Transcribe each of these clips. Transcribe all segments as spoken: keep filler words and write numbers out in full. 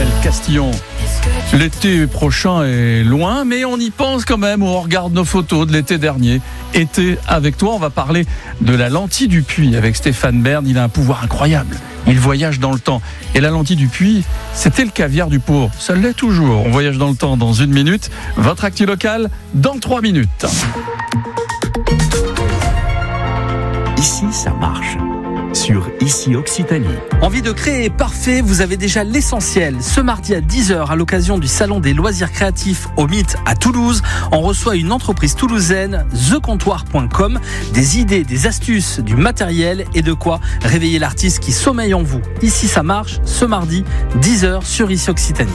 Isabelle Castillon. L'été prochain est loin, mais on y pense quand même, on regarde nos photos de l'été dernier. Été avec toi, on va parler de la lentille du Puy avec Stéphane Bern. Il a un pouvoir incroyable, il voyage dans le temps. Et la lentille du Puy, c'était le caviar du pauvre. Ça l'est toujours. On voyage dans le temps dans une minute. Votre actu locale dans trois minutes. Ici, ça marche. Sur Ici Occitanie. Envie de créer parfait, vous avez déjà l'essentiel. Ce mardi à dix heures, à l'occasion du Salon des loisirs créatifs au Mythe à Toulouse, on reçoit une entreprise toulousaine, the comptoir point com. Des idées, des astuces, du matériel et de quoi réveiller l'artiste qui sommeille en vous. Ici, ça marche, ce mardi, dix heures sur Ici Occitanie.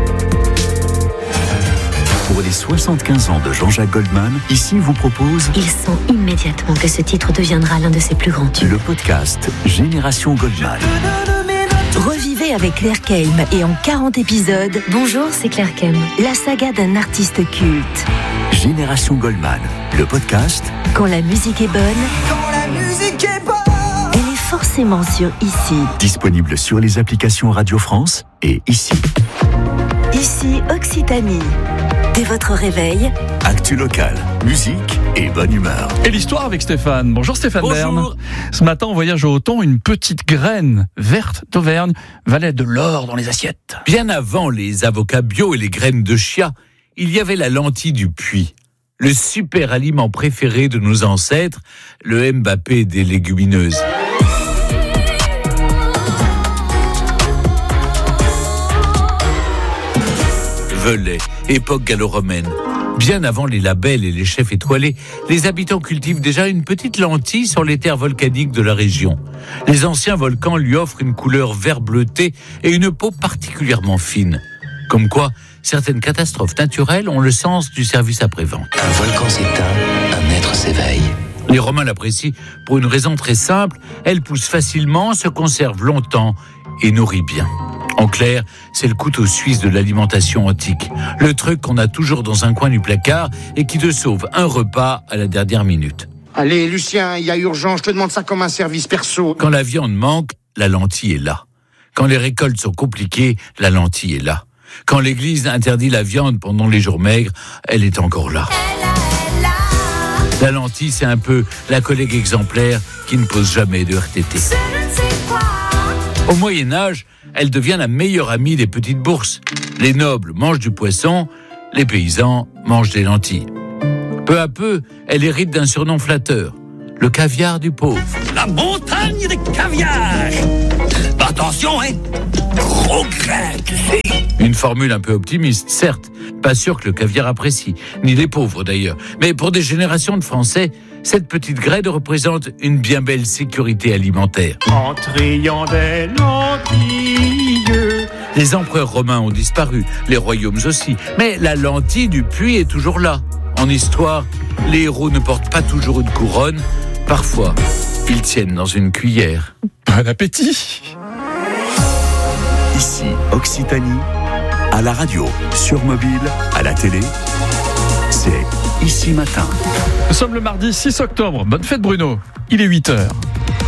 Pour les soixante-quinze ans de Jean-Jacques Goldman, Ici vous propose... Il sent immédiatement que ce titre deviendra l'un de ses plus grands tubes. Le podcast Génération Goldman. Revivez avec Claire Keim et en quarante épisodes... Bonjour, c'est Claire Keim. La saga d'un artiste culte. Génération Goldman. Le podcast... Quand la musique est bonne... Quand la musique est bonne... Elle est forcément sur Ici. Disponible sur les applications Radio France et Ici. Ici Occitanie. Dès votre réveil, actu locale, musique et bonne humeur. Et l'histoire avec Stéphane. Bonjour Stéphane Bonjour. Bern. Ce matin, on voyage au Haut-Ton. Une petite graine verte d'Auvergne valait de l'or dans les assiettes. Bien avant les avocats bio et les graines de chia, il y avait la lentille du Puy. Le super aliment préféré de nos ancêtres, le Mbappé des légumineuses. Velay, époque gallo-romaine. Bien avant les labels et les chefs étoilés, les habitants cultivent déjà une petite lentille sur les terres volcaniques de la région. Les anciens volcans lui offrent une couleur vert bleuté et une peau particulièrement fine. Comme quoi, certaines catastrophes naturelles ont le sens du service après-vente. Un volcan s'éteint, un être s'éveille. Les Romains l'apprécient pour une raison très simple, elle pousse facilement, se conserve longtemps et nourrit bien. En clair, c'est le couteau suisse de l'alimentation antique. Le truc qu'on a toujours dans un coin du placard et qui te sauve un repas à la dernière minute. Allez, Lucien, il y a urgence, je te demande ça comme un service perso. Quand la viande manque, la lentille est là. Quand les récoltes sont compliquées, la lentille est là. Quand l'église interdit la viande pendant les jours maigres, elle est encore là. La lentille, c'est un peu la collègue exemplaire qui ne pose jamais de R T T. Au Moyen-Âge, elle devient la meilleure amie des petites bourses. Les nobles mangent du poisson, les paysans mangent des lentilles. Peu à peu, elle hérite d'un surnom flatteur, le caviar du pauvre. La montagne des caviar. Attention, hein. Gros grain, tu sais. Une formule un peu optimiste, certes. Pas sûr que le caviar apprécie, ni les pauvres d'ailleurs. Mais pour des générations de Français, cette petite graine représente une bien belle sécurité alimentaire. En triant des lentilles. Les empereurs romains ont disparu, les royaumes aussi. Mais la lentille du Puy est toujours là. En histoire, les héros ne portent pas toujours une couronne. Parfois, ils tiennent dans une cuillère. Bon appétit. Ici Occitanie. À la radio, sur mobile, à la télé. C'est Ici Matin. Nous sommes le mardi six octobre. Bonne fête Bruno. Il est huit heures.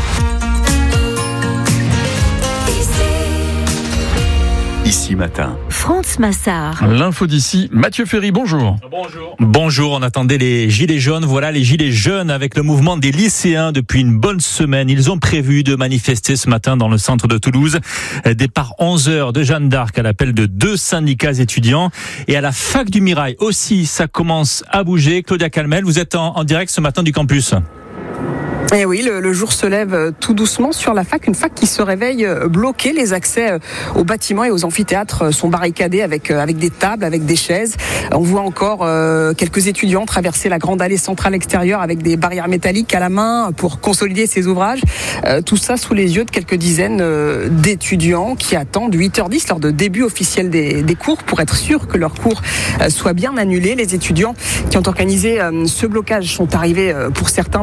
Ici Matin. Franz Massard. L'info d'ici, Mathieu Ferry, bonjour. Bonjour. Bonjour, on attendait les gilets jaunes. Voilà les gilets jaunes avec le mouvement des lycéens depuis une bonne semaine. Ils ont prévu de manifester ce matin dans le centre de Toulouse. Départ onze heures de Jeanne d'Arc à l'appel de deux syndicats étudiants. Et à la fac du Mirail aussi, ça commence à bouger. Claudia Calmel, vous êtes en, en direct ce matin du campus. Et oui, le, le jour se lève tout doucement sur la fac, une fac qui se réveille bloquée. Les accès aux bâtiments et aux amphithéâtres sont barricadés avec, avec des tables, avec des chaises. On voit encore euh, quelques étudiants traverser la grande allée centrale extérieure avec des barrières métalliques à la main pour consolider ces ouvrages. Euh, tout ça sous les yeux de quelques dizaines euh, d'étudiants qui attendent huit heures dix, l'heure de début officiel des, des cours, pour être sûr que leurs cours euh, soient bien annulés. Les étudiants qui ont organisé euh, ce blocage sont arrivés euh, pour certains dès six heures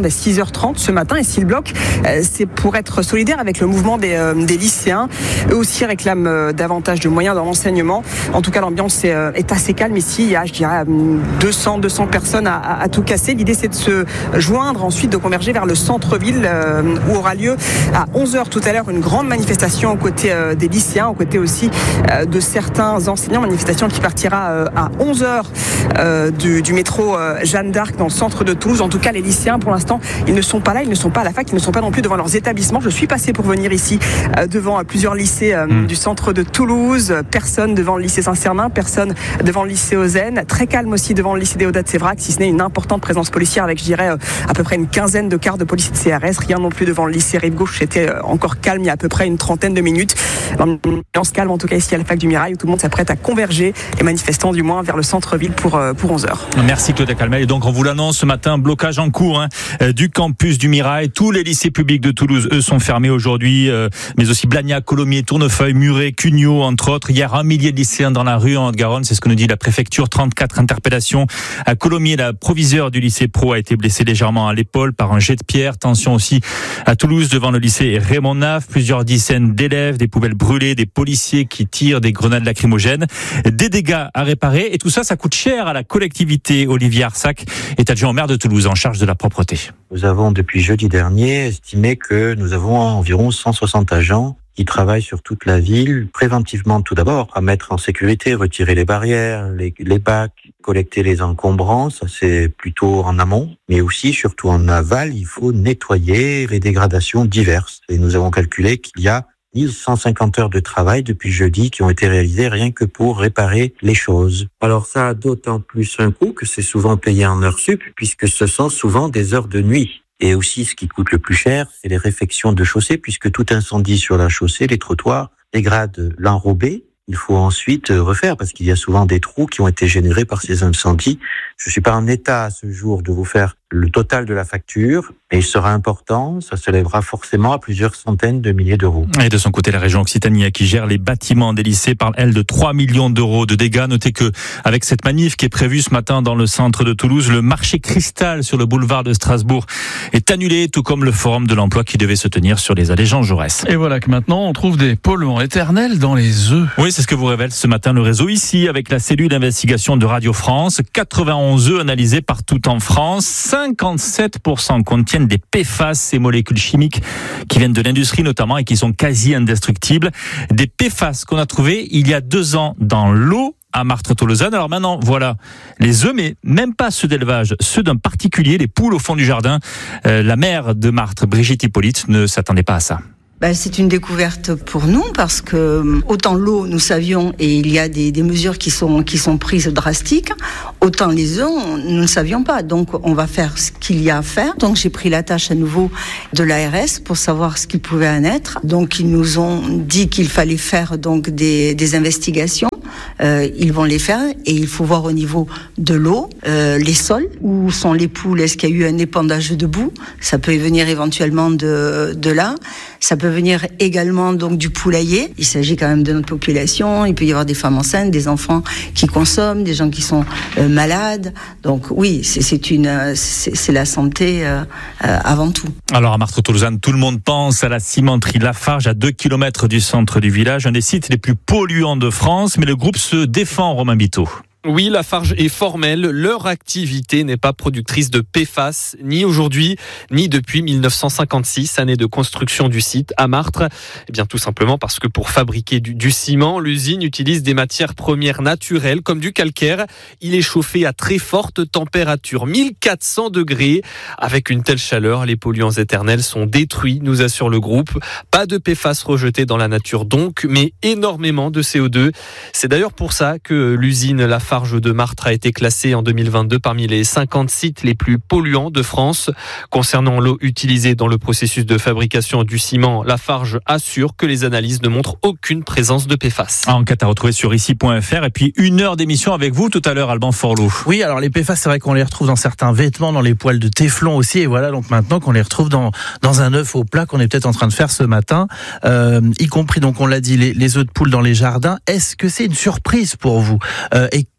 heures trente ce matin. Et s'ils bloquent, c'est pour être solidaire avec le mouvement des, des lycéens. Eux aussi réclament davantage de moyens dans l'enseignement. En tout cas, l'ambiance est, est assez calme ici. Il y a, je dirais, deux cents personnes à, à, à tout casser. L'idée, c'est de se joindre, ensuite de converger vers le centre-ville euh, où aura lieu à onze heures tout à l'heure une grande manifestation aux côtés euh, des lycéens, aux côtés aussi euh, de certains enseignants. Manifestation qui partira euh, à onze heures euh, du, du métro euh, Jeanne d'Arc dans le centre de Toulouse. En tout cas, les lycéens, pour l'instant, ils ne sont pas là, ils ne sont pas à la fac, ils ne sont pas non plus devant leurs établissements. Je suis passée pour venir ici euh, devant plusieurs lycées euh, mmh. du centre de Toulouse. Personne devant le lycée Saint-Cernin, personne devant le lycée Ozen. Très calme aussi devant le lycée Déodat-Sévrac, si ce n'est une importante présence policière avec, je dirais, euh, à peu près une quinzaine de cars de police et de C R S. Rien non plus devant le lycée Rive-Gauche, c'était euh, encore calme il y a à peu près une trentaine de minutes. L'ambiance calme en tout cas ici à la fac du Mirail où tout le monde s'apprête à converger, les manifestants du moins, vers le centre-ville pour, euh, pour onze heures. Merci Claudia Calmel. Et donc on vous l'annonce ce matin, blocage en cours hein, du campus du Mirail. Tous les lycées publics de Toulouse, eux, sont fermés aujourd'hui, euh, mais aussi Blagnac, Colomiers, Tournefeuille, Muret, Cugnot, entre autres. Hier, un millier de lycéens dans la rue en Haute-Garonne, c'est ce que nous dit la préfecture. trente-quatre interpellations. À Colomiers, la proviseure du lycée Pro a été blessée légèrement à l'épaule par un jet de pierre. Tension aussi à Toulouse devant le lycée Raymond Naf. Plusieurs dizaines d'élèves, des poubelles brûlées, des policiers qui tirent des grenades lacrymogènes, des dégâts à réparer. Et tout ça, ça coûte cher à la collectivité. Olivier Arsac est adjoint au maire de Toulouse en charge de la propreté. Nous avons depuis jeudi dernier estimé que nous avons environ cent soixante agents qui travaillent sur toute la ville, préventivement tout d'abord, à mettre en sécurité, retirer les barrières, les, les bacs, collecter les encombrants, ça c'est plutôt en amont, mais aussi, surtout en aval, il faut nettoyer les dégradations diverses. Et nous avons calculé qu'il y a mille cent cinquante heures de travail depuis jeudi qui ont été réalisées rien que pour réparer les choses. Alors ça a d'autant plus un coût que c'est souvent payé en heures sup, puisque ce sont souvent des heures de nuit. Et aussi, ce qui coûte le plus cher, c'est les réfections de chaussée, puisque tout incendie sur la chaussée, les trottoirs, dégrade l'enrobé. Il faut ensuite refaire, parce qu'il y a souvent des trous qui ont été générés par ces incendies. Je suis pas en état à ce jour de vous faire le total de la facture, mais il sera important, ça s'élèvera forcément à plusieurs centaines de milliers d'euros. Et de son côté, la région Occitanie, qui gère les bâtiments des lycées, parle, elle, de trois millions d'euros de dégâts. Notez que, avec cette manif qui est prévue ce matin dans le centre de Toulouse, le marché Cristal sur le boulevard de Strasbourg est annulé, tout comme le forum de l'emploi qui devait se tenir sur les allées Jean Jaurès. Et voilà que maintenant, on trouve des polluants éternels dans les œufs. Oui, c'est ce que vous révèle ce matin le réseau ici, avec la cellule d'investigation de Radio France. quatre-vingt-onze œufs analysés partout en France. cinquante-sept pour cent contiennent des P F A S, ces molécules chimiques qui viennent de l'industrie notamment et qui sont quasi indestructibles. Des P F A S qu'on a trouvés il y a deux ans dans l'eau à Martres-Tolosane. Alors maintenant, voilà, les œufs, mais même pas ceux d'élevage, ceux d'un particulier, les poules au fond du jardin. Euh, la mère de Martres, Brigitte Hippolyte, ne s'attendait pas à ça. Ben, c'est une découverte pour nous parce que autant l'eau, nous savions, et il y a des, des mesures qui sont, qui sont prises drastiques, autant les œufs, nous ne savions pas. Donc, on va faire ce qu'il y a à faire. Donc, j'ai pris la tâche à nouveau de l'A R S pour savoir ce qu'il pouvait en être. Donc, ils nous ont dit qu'il fallait faire donc des, des investigations. Euh, ils vont les faire et il faut voir au niveau de l'eau, euh, les sols, où sont les poules, est-ce qu'il y a eu un épandage de boue, ça peut venir éventuellement de, de là, ça peut venir également donc du poulailler, il s'agit quand même de notre population, il peut y avoir des femmes enceintes, des enfants qui consomment, des gens qui sont euh, malades, donc oui, c'est, c'est, une, c'est, c'est la santé euh, euh, avant tout. Alors à Martres-Tolosane, tout le monde pense à la cimenterie Lafarge, à deux kilomètres du centre du village, un des sites les plus polluants de France, mais le groupe se défend, Romain Biteau. Oui, Lafarge est formelle. Leur activité n'est pas productrice de P F A S, ni aujourd'hui, ni depuis mille neuf cent cinquante-six, année de construction du site à Martres. Eh bien, tout simplement parce que pour fabriquer du, du ciment, l'usine utilise des matières premières naturelles, comme du calcaire. Il est chauffé à très forte température, mille quatre cents degrés. Avec une telle chaleur, les polluants éternels sont détruits, nous assure le groupe. Pas de P F A S rejeté dans la nature donc, mais énormément de C O deux. C'est d'ailleurs pour ça que l'usine Lafarge de Martres a été classée en deux mille vingt-deux parmi les cinquante sites les plus polluants de France. Concernant l'eau utilisée dans le processus de fabrication du ciment, Lafarge assure que les analyses ne montrent aucune présence de P F A S. Enquête à retrouver sur ici point f r et puis une heure d'émission avec vous tout à l'heure, Alban Forlot. Oui, alors les P F A S, c'est vrai qu'on les retrouve dans certains vêtements, dans les poils de téflon aussi, et voilà donc maintenant qu'on les retrouve dans dans un œuf au plat qu'on est peut-être en train de faire ce matin, euh, y compris donc on l'a dit les, les œufs de poule dans les jardins. Est-ce que c'est une surprise pour vous euh, et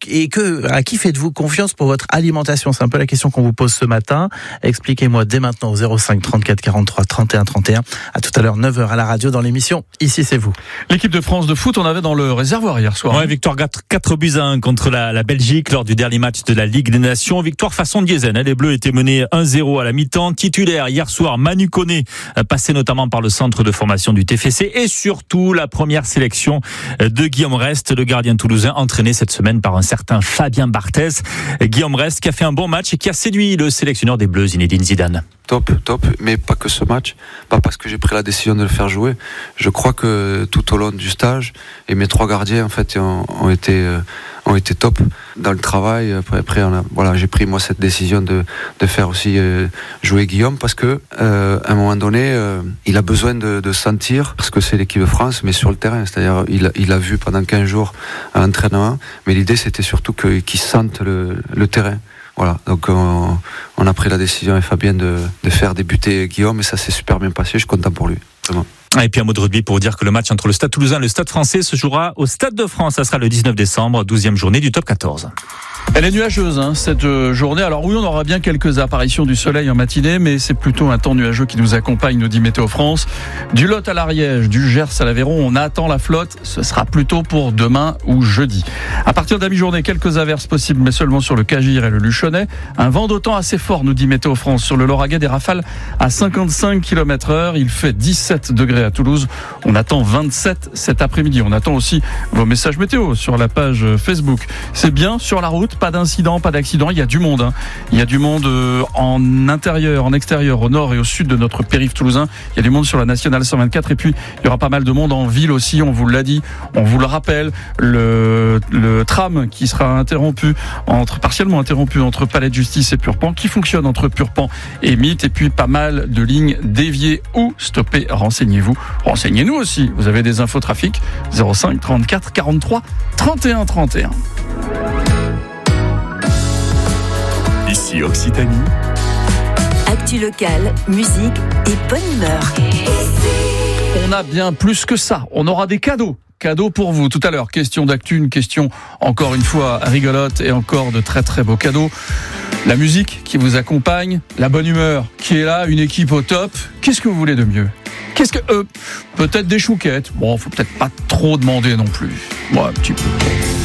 et que à qui faites-vous confiance pour votre alimentation? C'est un peu la question qu'on vous pose ce matin. Expliquez-moi dès maintenant au zéro cinq trente-quatre quarante-trois trente et un trente et un. À tout à l'heure, neuf heures à la radio dans l'émission Ici c'est vous. L'équipe de France de foot, on avait dans le réservoir hier soir. Ouais, victoire quatre buts à un contre la, la Belgique lors du dernier match de la Ligue des Nations. Victoire façon Diesel. Les Bleus étaient menés un zéro à la mi-temps. Titulaire hier soir, Manu Koné, passé notamment par le centre de formation du T F C, et surtout la première sélection de Guillaume Rest, le gardien toulousain, entraîné cette semaine par un certain Fabien Barthez. Guillaume Rest qui a fait un bon match et qui a séduit le sélectionneur des Bleus, Zinedine Zidane. Top, top, mais pas que ce match, pas parce que j'ai pris la décision de le faire jouer. Je crois que tout au long du stage, et mes trois gardiens en fait ont, ont été euh, ont été top dans le travail. Après, après on a, voilà, j'ai pris moi cette décision de de faire aussi euh, jouer Guillaume parce que euh, à un moment donné, euh, il a besoin de, de sentir parce que c'est l'équipe de France, mais sur le terrain. C'est-à-dire, il il a vu pendant quinze jours à l'entraînement, mais l'idée c'était surtout que qu'il sente le le terrain. Voilà, donc on, on a pris la décision avec Fabien de, de faire débuter Guillaume et ça s'est super bien passé, je suis content pour lui, vraiment. Et puis un mot de rugby pour dire que le match entre le Stade Toulousain et le Stade Français se jouera au Stade de France. Ça sera le dix-neuf décembre, douzième journée du top quatorze. Elle est nuageuse hein, cette journée. Alors oui, on aura bien quelques apparitions du soleil en matinée, mais c'est plutôt un temps nuageux qui nous accompagne, nous dit Météo France. Du Lot à l'Ariège, du Gers à l'Aveyron, on attend la flotte. Ce sera plutôt pour demain ou jeudi. À partir de la mi-journée, quelques averses possibles, mais seulement sur le Cagir et le Luchonnet. Un vent d'autant assez fort, nous dit Météo France. Sur le Lauragais, des rafales à cinquante-cinq kilomètres heure. Il fait dix-sept degrés à Toulouse. On attend vingt-sept cet après-midi. On attend aussi vos messages météo sur la page Facebook. C'est bien sur la route. Pas d'incident, pas d'accident. Il y a du monde. Hein. Il y a du monde en intérieur, en extérieur, au nord et au sud de notre périph' toulousain. Il y a du monde sur la nationale cent vingt-quatre. Et puis, il y aura pas mal de monde en ville aussi. On vous l'a dit. On vous le rappelle. Le, le tram qui sera interrompu, entre, partiellement interrompu entre Palais de Justice et Purpan, qui fonctionne entre Purpan et Mythe. Et puis, pas mal de lignes déviées ou stoppées. Renseignez-vous. Renseignez-nous aussi. Vous avez des infos trafic. zéro cinq trente-quatre quarante-trois trente et un trente et un. Ici Occitanie. Actu locale, musique et bonne humeur. On a bien plus que ça. On aura des cadeaux. Cadeaux pour vous tout à l'heure. Question d'actu, une question encore une fois rigolote et encore de très très beaux cadeaux. La musique qui vous accompagne, la bonne humeur qui est là, une équipe au top. Qu'est-ce que vous voulez de mieux ? Qu'est-ce que... Euh, peut-être des chouquettes. Bon, faut peut-être pas trop demander non plus. Moi, ouais, un petit peu.